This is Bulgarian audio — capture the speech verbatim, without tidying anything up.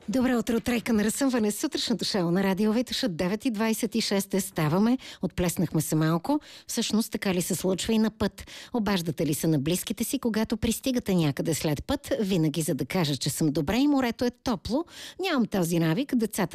Добро утро, тройка на разсъмване. Сутрешното шоу на Радио Витоша. девет и двайсет и шест ставаме. Отплеснахме се малко. Всъщност така ли се случва и на път? Обаждате ли се на близките си, когато пристигате някъде след път? Винаги за да кажа, че съм добре и морето е топло. Нямам този навик. Децата